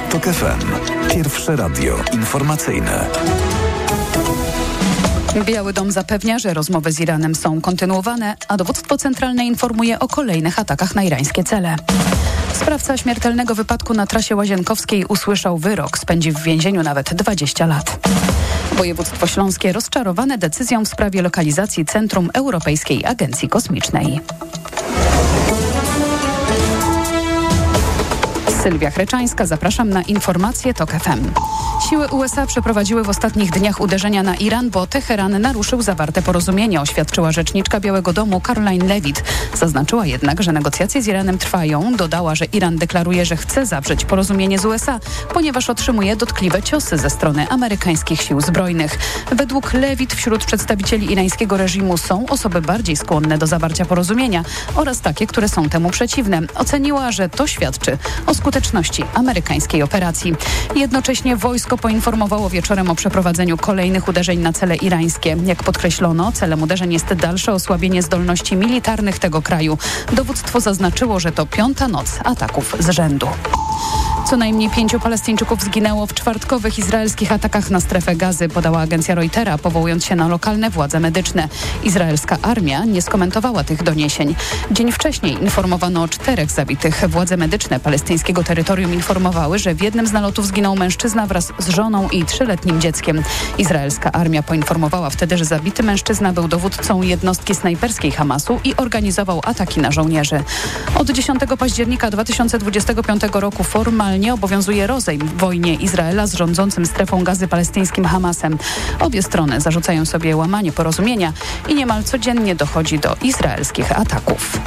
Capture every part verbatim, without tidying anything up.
TOK F M. Pierwsze radio informacyjne. Biały Dom zapewnia, że rozmowy z Iranem są kontynuowane, a dowództwo centralne informuje o kolejnych atakach na irańskie cele. Sprawca śmiertelnego wypadku na trasie łazienkowskiej usłyszał wyrok. Spędzi w więzieniu nawet dwadzieścia lat. Województwo śląskie rozczarowane decyzją w sprawie lokalizacji Centrum Europejskiej Agencji Kosmicznej. Sylwia Chreczańska, zapraszam na informacje TOK F M. Siły U S A przeprowadziły w ostatnich dniach uderzenia na Iran, bo Teheran naruszył zawarte porozumienie, oświadczyła rzeczniczka Białego Domu Caroline Leavitt. Zaznaczyła jednak, że negocjacje z Iranem trwają. Dodała, że Iran deklaruje, że chce zawrzeć porozumienie z U S A, ponieważ otrzymuje dotkliwe ciosy ze strony amerykańskich sił zbrojnych. Według Leavitt wśród przedstawicieli irańskiego reżimu są osoby bardziej skłonne do zawarcia porozumienia oraz takie, które są temu przeciwne. Oceniła, że to świadczy o skuteczności amerykańskiej operacji. Jednocześnie wojsko poinformowało wieczorem o przeprowadzeniu kolejnych uderzeń na cele irańskie. Jak podkreślono, celem uderzeń jest dalsze osłabienie zdolności militarnych tego kraju. Dowództwo zaznaczyło, że to piąta noc ataków z rzędu. Co najmniej pięciu Palestyńczyków zginęło w czwartkowych izraelskich atakach na strefę Gazy, podała agencja Reutera, powołując się na lokalne władze medyczne. Izraelska armia nie skomentowała tych doniesień. Dzień wcześniej informowano o czterech zabitych. Władze medyczne palestyńskiego terytorium informowały, że w jednym z nalotów zginął mężczyzna wraz z żoną i trzyletnim dzieckiem. Izraelska armia poinformowała wtedy, że zabity mężczyzna był dowódcą jednostki snajperskiej Hamasu i organizował ataki na żołnierzy. Od dziesiątego października dwa tysiące dwudziestego piątego roku formalnie nie obowiązuje rozejm w wojnie Izraela z rządzącym strefą Gazy palestyńskim Hamasem. Obie strony zarzucają sobie łamanie porozumienia i niemal codziennie dochodzi do izraelskich ataków.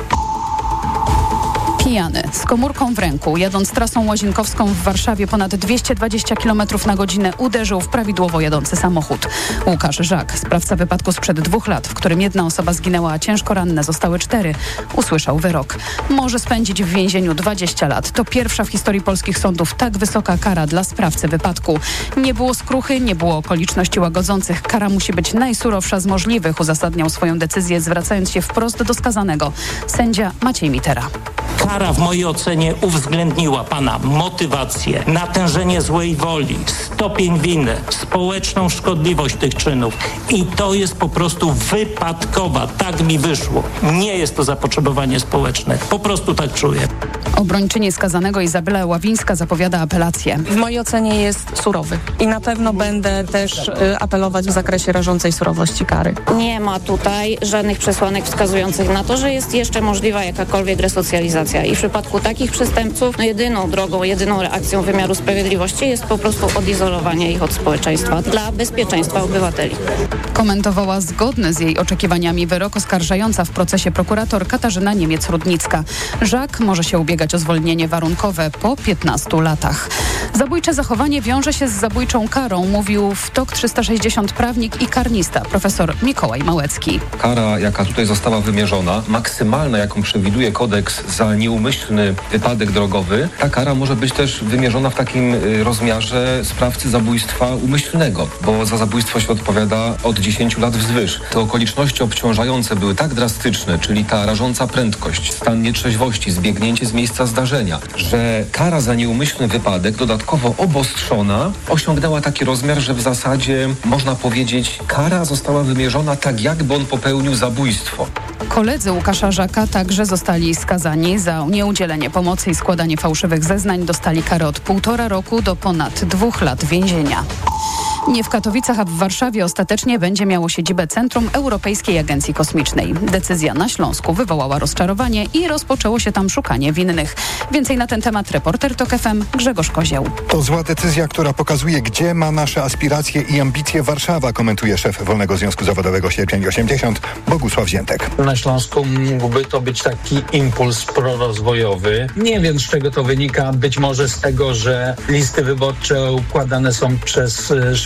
Pijany, z komórką w ręku, jadąc trasą łazienkowską w Warszawie ponad dwieście dwadzieścia kilometrów na godzinę uderzył w prawidłowo jadący samochód. Łukasz Żak, sprawca wypadku sprzed dwóch lat, w którym jedna osoba zginęła, a ciężko ranne zostały cztery, usłyszał wyrok. Może spędzić w więzieniu dwadzieścia lat. To pierwsza w historii polskich sądów tak wysoka kara dla sprawcy wypadku. Nie było skruchy, nie było okoliczności łagodzących. Kara musi być najsurowsza z możliwych, uzasadniał swoją decyzję, zwracając się wprost do skazanego. Sędzia Maciej Mitera. Kara w mojej ocenie uwzględniła pana motywację, natężenie złej woli, stopień winy, społeczną szkodliwość tych czynów i to jest po prostu wypadkowa. Tak mi wyszło. Nie jest to zapotrzebowanie społeczne. Po prostu tak czuję. Obrończyni skazanego Izabela Ławińska zapowiada apelację. W mojej ocenie jest surowy i na pewno będę też y, apelować w zakresie rażącej surowości kary. Nie ma tutaj żadnych przesłanek wskazujących na to, że jest jeszcze możliwa jakakolwiek resocjalizacja i w przypadku takich przestępców no jedyną drogą, jedyną reakcją wymiaru sprawiedliwości jest po prostu odizolowanie ich od społeczeństwa dla bezpieczeństwa obywateli. Komentowała zgodny z jej oczekiwaniami wyrok oskarżająca w procesie prokurator Katarzyna Niemiec-Rudnicka. Żak może się ubiegać o zwolnienie warunkowe po piętnastu latach. Zabójcze zachowanie wiąże się z zabójczą karą, mówił w TOK trzysta sześćdziesiąt prawnik i karnista profesor Mikołaj Małecki. Kara, jaka tutaj została wymierzona, maksymalna, jaką przewiduje kodeks za nieumyślny wypadek drogowy, ta kara może być też wymierzona w takim rozmiarze sprawcy zabójstwa umyślnego, bo za zabójstwo się odpowiada od dziesięciu lat wzwyż. Te okoliczności obciążające były tak drastyczne, czyli ta rażąca prędkość, stan nietrzeźwości, zbiegnięcie z miejsca zdarzenia, że kara za nieumyślny wypadek, dodatkowo obostrzona, osiągnęła taki rozmiar, że w zasadzie można powiedzieć, kara została wymierzona tak, jakby on popełnił zabójstwo. Koledzy Łukasza Żaka także zostali skazani za nieudzielenie pomocy i składanie fałszywych zeznań. Dostali karę od półtora roku do ponad dwóch lat więzienia. Nie w Katowicach, a w Warszawie ostatecznie będzie miało siedzibę Centrum Europejskiej Agencji Kosmicznej. Decyzja na Śląsku wywołała rozczarowanie i rozpoczęło się tam szukanie winnych. Więcej na ten temat reporter TOK F M Grzegorz Kozieł. To zła decyzja, która pokazuje, gdzie ma nasze aspiracje i ambicje Warszawa, komentuje szef Wolnego Związku Zawodowego Sierpień osiemdziesiąt Bogusław Ziętek. Na Śląsku mógłby to być taki impuls prorozwojowy. Nie wiem, z czego to wynika. Być może z tego, że listy wyborcze układane są przez szef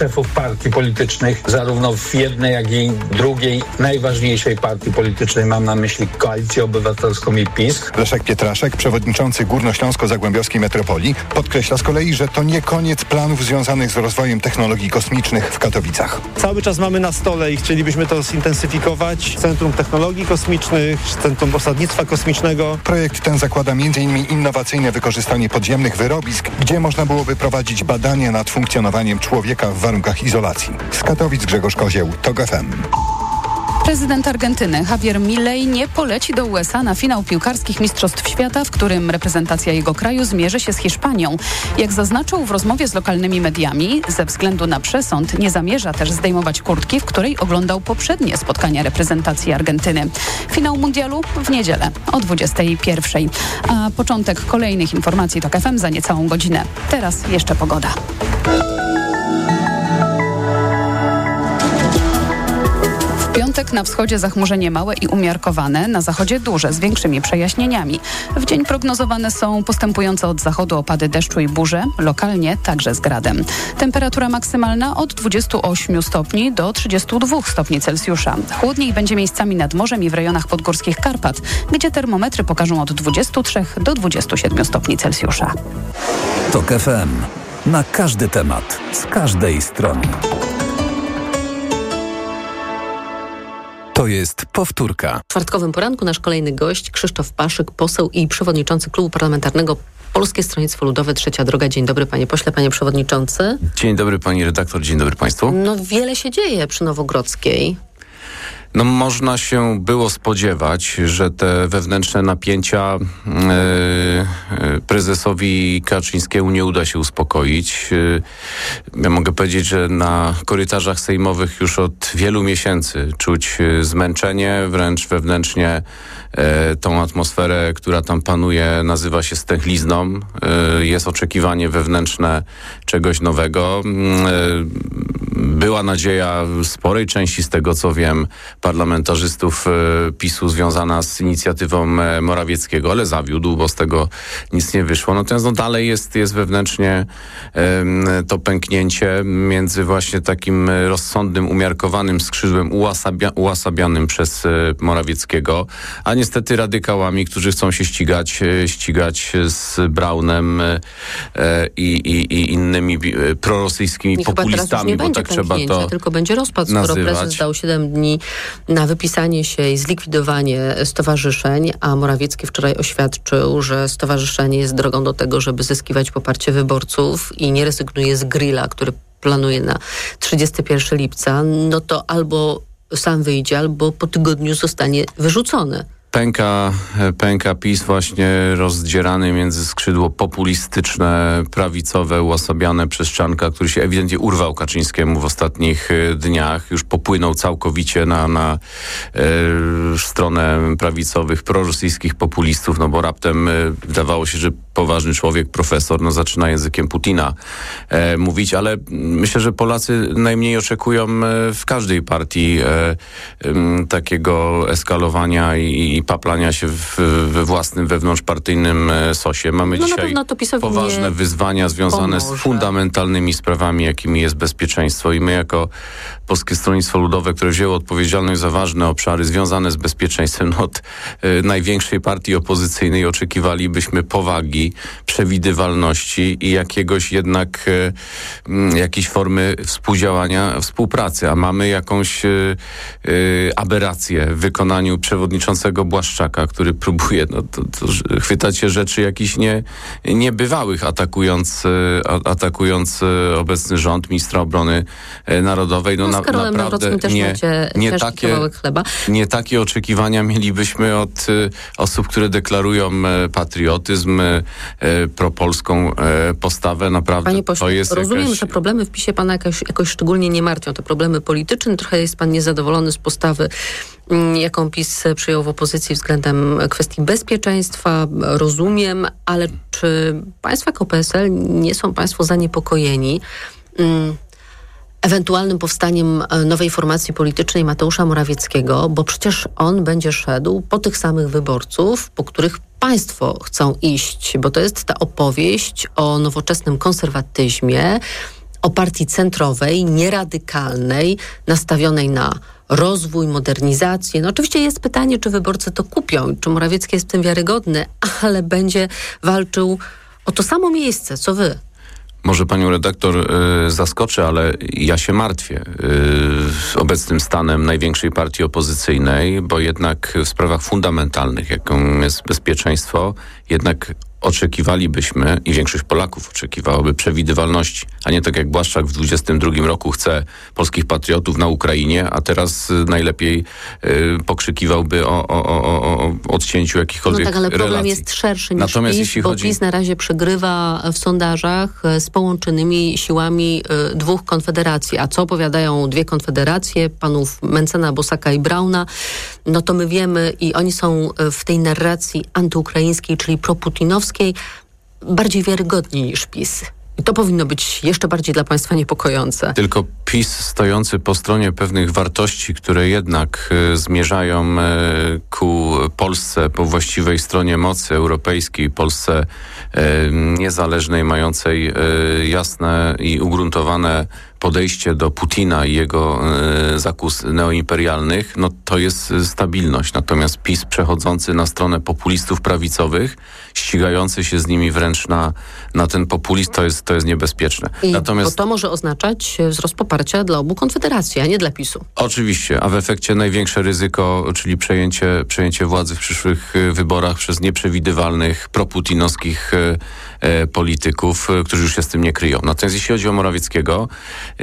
szefów partii politycznych, zarówno w jednej, jak i drugiej, najważniejszej partii politycznej, mam na myśli Koalicję Obywatelską i PiS. Leszek Pietraszek, przewodniczący Górnośląsko-Zagłębiowskiej Metropolii, podkreśla z kolei, że to nie koniec planów związanych z rozwojem technologii kosmicznych w Katowicach. Cały czas mamy na stole i chcielibyśmy to zintensyfikować. Centrum Technologii Kosmicznych, Centrum Osadnictwa Kosmicznego. Projekt ten zakłada między innymi innowacyjne wykorzystanie podziemnych wyrobisk, gdzie można byłoby prowadzić badania nad funkcjonowaniem człowieka w warunkach izolacji. Z Katowic Grzegorz Kozieł, TOG F M. Prezydent Argentyny Javier Milei nie poleci do U S A na finał piłkarskich Mistrzostw Świata, w którym reprezentacja jego kraju zmierzy się z Hiszpanią. Jak zaznaczył w rozmowie z lokalnymi mediami, ze względu na przesąd nie zamierza też zdejmować kurtki, w której oglądał poprzednie spotkania reprezentacji Argentyny. Finał mundialu w niedzielę o dwudziestej pierwszej. A początek kolejnych informacji TOG F M za niecałą godzinę. Teraz jeszcze pogoda. W piątek na wschodzie zachmurzenie małe i umiarkowane, na zachodzie duże z większymi przejaśnieniami. W dzień prognozowane są postępujące od zachodu opady deszczu i burze, lokalnie także z gradem. Temperatura maksymalna od dwudziestu ośmiu stopni do trzydziestu dwóch stopni Celsjusza. Chłodniej będzie miejscami nad morzem i w rejonach podgórskich Karpat, gdzie termometry pokażą od dwudziestu trzech do dwudziestu siedmiu stopni Celsjusza. TOG F M. Na każdy temat, z każdej strony. To jest powtórka. W czwartkowym poranku nasz kolejny gość Krzysztof Paszyk, poseł i przewodniczący Klubu Parlamentarnego Polskie Stronnictwo Ludowe, Trzecia Droga. Dzień dobry panie pośle, panie przewodniczący. Dzień dobry pani redaktor, dzień dobry państwu. No wiele się dzieje przy Nowogrodzkiej. No można się było spodziewać, że te wewnętrzne napięcia yy, prezesowi Kaczyńskiemu nie uda się uspokoić. Yy, ja mogę powiedzieć, że na korytarzach sejmowych już od wielu miesięcy czuć zmęczenie, wręcz wewnętrznie yy, tą atmosferę, która tam panuje, nazywa się stęchlizną. Yy, jest oczekiwanie wewnętrzne czegoś nowego. Yy, Była nadzieja sporej części, z tego co wiem, parlamentarzystów PiSu związana z inicjatywą Morawieckiego, ale zawiódł, bo z tego nic nie wyszło. Natomiast no, dalej jest, jest wewnętrznie um, to pęknięcie między właśnie takim rozsądnym, umiarkowanym skrzydłem ułasabia, ułasabianym przez Morawieckiego, a niestety radykałami, którzy chcą się ścigać, ścigać z Braunem e, i, i, i innymi prorosyjskimi populistami, bo tak trzeba to tylko będzie rozpad, skoro nazywać. Prezes dał siedem dni na wypisanie się i zlikwidowanie stowarzyszeń, a Morawiecki wczoraj oświadczył, że stowarzyszenie jest drogą do tego, żeby zyskiwać poparcie wyborców i nie rezygnuje z grilla, który planuje na trzydziestego pierwszego lipca, no to albo sam wyjdzie, albo po tygodniu zostanie wyrzucony. Pęka, pęka PiS właśnie rozdzierany między skrzydło populistyczne, prawicowe, uosabiane przez Czarnka, który się ewidentnie urwał Kaczyńskiemu w ostatnich dniach. Już popłynął całkowicie na, na e, stronę prawicowych, prorosyjskich populistów, no bo raptem e, wydawało się, że poważny człowiek, profesor, no zaczyna językiem Putina e, mówić, ale myślę, że Polacy najmniej oczekują e, w każdej partii e, e, takiego eskalowania i, i paplania się w, we własnym wewnątrzpartyjnym sosie. Mamy no dzisiaj poważne wyzwania związane pomoże. z fundamentalnymi sprawami, jakimi jest bezpieczeństwo. I my jako Polskie Stronnictwo Ludowe, które wzięło odpowiedzialność za ważne obszary związane z bezpieczeństwem, no od y, największej partii opozycyjnej oczekiwalibyśmy powagi, przewidywalności i jakiegoś jednak y, y, jakiejś formy współdziałania, współpracy. A mamy jakąś y, y, aberrację w wykonaniu przewodniczącego Błaszczaka, który próbuje no, to, to, chwytać się rzeczy jakichś nie, niebywałych, atakując, a, atakując obecny rząd, ministra obrony narodowej. No, no z Karolem na, naprawdę Nawrockim też nie, macie nie też takie, kawałek chleba. Nie takie oczekiwania mielibyśmy od y, osób, które deklarują y, patriotyzm, y, propolską y, postawę. Naprawdę Panie pośle, to jest rozumiem, jakaś... że problemy w PiSie pana jakoś, jakoś szczególnie nie martwią. Te problemy polityczne. Trochę jest pan niezadowolony z postawy, jaką PiS przyjął w opozycji względem kwestii bezpieczeństwa. Rozumiem, ale czy państwo jako P S L nie są państwo zaniepokojeni mm, ewentualnym powstaniem nowej formacji politycznej Mateusza Morawieckiego, bo przecież on będzie szedł po tych samych wyborców, po których państwo chcą iść, bo to jest ta opowieść o nowoczesnym konserwatyzmie, o partii centrowej, nieradykalnej, nastawionej na rozwój, modernizację. No oczywiście jest pytanie, czy wyborcy to kupią, czy Morawiecki jest w tym wiarygodny, ale będzie walczył o to samo miejsce, co wy. Może panią redaktor y, zaskoczy, ale ja się martwię y, obecnym stanem największej partii opozycyjnej, bo jednak w sprawach fundamentalnych, jaką jest bezpieczeństwo, jednak oczekiwalibyśmy i większość Polaków oczekiwałaby przewidywalności, a nie tak jak Błaszczak w dwudziestym drugim roku chce polskich patriotów na Ukrainie, a teraz najlepiej y, pokrzykiwałby o, o, o, o odcięciu jakichkolwiek relacji. No tak, ale problem relacji. jest szerszy niż Natomiast PiS, jeśli bo chodzi... PiS na razie przegrywa w sondażach z połączonymi siłami y, dwóch konfederacji. A co opowiadają dwie konfederacje, panów Mencena, Bosaka i Brauna, no to my wiemy i oni są w tej narracji antyukraińskiej, czyli proputinowskiej, bardziej wiarygodni niż PiS. I to powinno być jeszcze bardziej dla państwa niepokojące. Tylko PiS stojący po stronie pewnych wartości, które jednak y, zmierzają y, ku Polsce po właściwej stronie mocy europejskiej, Polsce y, niezależnej, mającej y, jasne i ugruntowane podejście do Putina i jego y, zakus neoimperialnych, no to jest stabilność. Natomiast PiS przechodzący na stronę populistów prawicowych, ścigający się z nimi wręcz na, na ten populizm, to jest, to jest niebezpieczne. I Natomiast, bo to może oznaczać wzrost poparcia dla obu konfederacji, a nie dla PiSu. Oczywiście, a w efekcie największe ryzyko, czyli przejęcie, przejęcie władzy w przyszłych wyborach przez nieprzewidywalnych, proputinowskich e, polityków, e, którzy już się z tym nie kryją. Natomiast jeśli chodzi o Morawieckiego, e,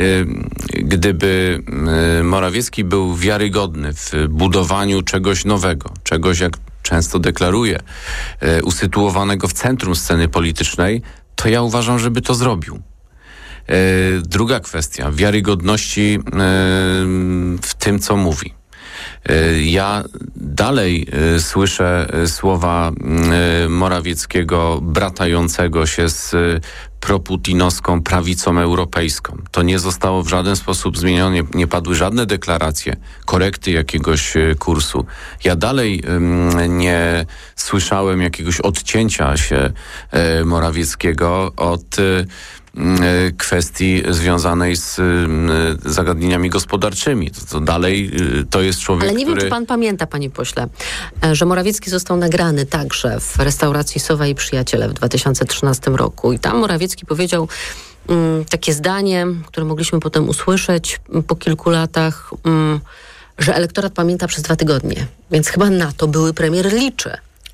gdyby e, Morawiecki był wiarygodny w budowaniu czegoś nowego, czegoś, jak często deklaruje, e, usytuowanego w centrum sceny politycznej, to ja uważam, żeby to zrobił. E, druga kwestia, wiarygodności e, w tym, co mówi. E, ja dalej e, słyszę e, słowa e, Morawieckiego bratającego się z e, proputinowską prawicą europejską. To nie zostało w żaden sposób zmienione, nie, nie padły żadne deklaracje, korekty jakiegoś e, kursu. Ja dalej e, nie słyszałem jakiegoś odcięcia się e, Morawieckiego od e, kwestii związanej z zagadnieniami gospodarczymi. To, to dalej to jest człowiek, Ale nie który... wiem, czy pan pamięta, panie pośle, że Morawiecki został nagrany także w restauracji Sowa i Przyjaciele w dwa tysiące trzynastym roku. I tam Morawiecki powiedział um, takie zdanie, które mogliśmy potem usłyszeć po kilku latach, um, że elektorat pamięta przez dwa tygodnie. Więc chyba na to były premier liczy.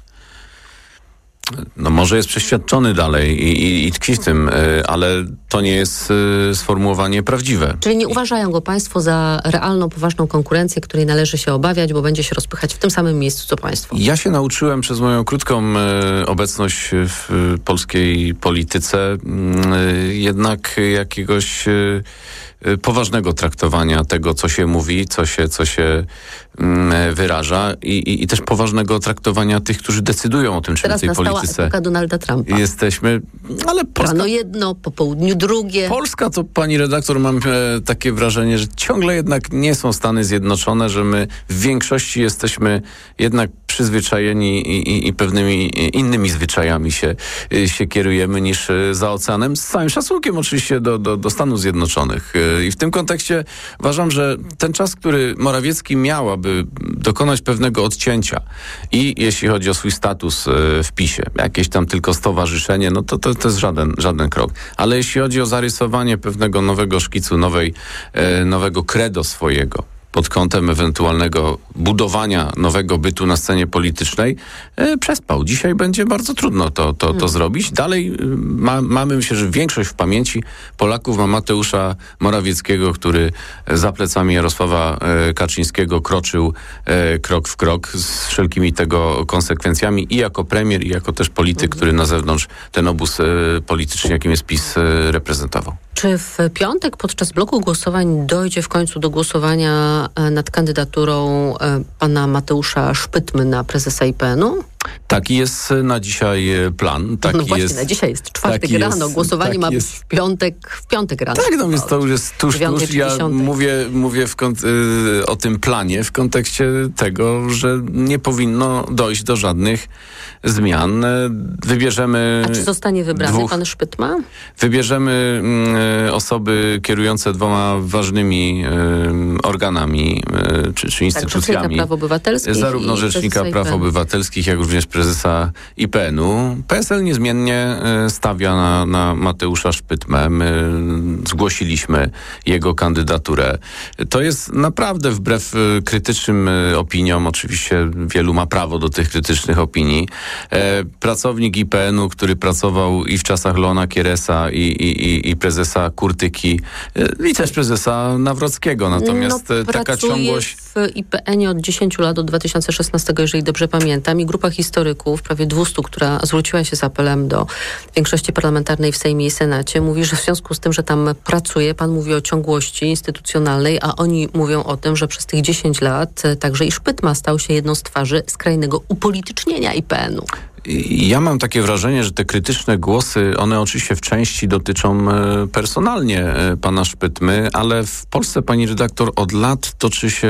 No może jest przeświadczony dalej i, i, i tkwi w tym, y, ale to nie jest y, sformułowanie prawdziwe. Czyli nie uważają go państwo za realną, poważną konkurencję, której należy się obawiać, bo będzie się rozpychać w tym samym miejscu, co państwo. Ja się nauczyłem przez moją krótką y, obecność w y, polskiej polityce y, jednak jakiegoś y, y, poważnego traktowania tego, co się mówi, co się, co się y, wyraża i, i, i też poważnego traktowania tych, którzy decydują o tym, czy Teraz w tej polityce epoka Donalda Trumpa. jesteśmy, ale Polska... Rano jedno, po południu drugie. Polska to, pani redaktor, mam e, takie wrażenie, że ciągle jednak nie są Stany Zjednoczone, że my w większości jesteśmy jednak przyzwyczajeni i, i, i pewnymi innymi zwyczajami się, y, się kierujemy niż y, za oceanem. Z całym szacunkiem oczywiście do, do, do Stanów Zjednoczonych. Y, I w tym kontekście uważam, że ten czas, który Morawiecki miał, aby dokonać pewnego odcięcia i jeśli chodzi o swój status y, w PiSie, jakieś tam tylko stowarzyszenie, no to, to, to jest żaden, żaden krok. Ale jeśli chodzi o zarysowanie pewnego nowego szkicu, nowej, e, nowego credo swojego, pod kątem ewentualnego budowania nowego bytu na scenie politycznej, e, przespał. Dzisiaj będzie bardzo trudno to, to, to hmm. zrobić. Dalej ma, mamy, myślę, że większość w pamięci Polaków ma Mateusza Morawieckiego, który za plecami Jarosława e, Kaczyńskiego kroczył e, krok w krok z wszelkimi tego konsekwencjami i jako premier, i jako też polityk, hmm. który na zewnątrz ten obóz e, polityczny, jakim jest PiS, e, reprezentował. Czy w piątek podczas bloku głosowań dojdzie w końcu do głosowania nad kandydaturą pana Mateusza Szpytmy na prezesa I P N u? Taki jest na dzisiaj plan. Taki no właśnie, jest, na dzisiaj jest czwartek rano. jest, Głosowanie ma być jest. w piątek, w piątek rano. Tak, no więc to już jest tuż, tuż. Ja mówię, mówię w kont- y, o tym planie w kontekście tego, że nie powinno dojść do żadnych zmian. Wybierzemy... A czy zostanie wybrany dwóch, pan Szpytma? Wybierzemy y, osoby kierujące dwoma ważnymi y, organami y, czy, czy instytucjami. Tak, Rzecznika Praw Obywatelskich. Zarówno Rzecznika Praw Obywatelskich, jak również prezesa I P N u. P S L niezmiennie stawia na, na Mateusza Szpytmę. My zgłosiliśmy jego kandydaturę. To jest naprawdę wbrew krytycznym opiniom, oczywiście wielu ma prawo do tych krytycznych opinii, pracownik I P N u, który pracował i w czasach Leona Kieresa i, i, i prezesa Kurtyki i też prezesa Nawrockiego. Natomiast no, taka ciągłość... w I P N ie od dziesięciu lat, od dwa tysiące szesnastego, jeżeli dobrze pamiętam, i grupa historyków, prawie dwieście, która zwróciła się z apelem do większości parlamentarnej w Sejmie i Senacie, mówi, że w związku z tym, że tam pracuje, pan mówi o ciągłości instytucjonalnej, a oni mówią o tym, że przez tych dziesięć lat także i Szpytma stał się jedną z twarzy skrajnego upolitycznienia I P N u. Ja mam takie wrażenie, że te krytyczne głosy, one oczywiście w części dotyczą personalnie pana Szpytmy, ale w Polsce, pani redaktor, od lat toczy się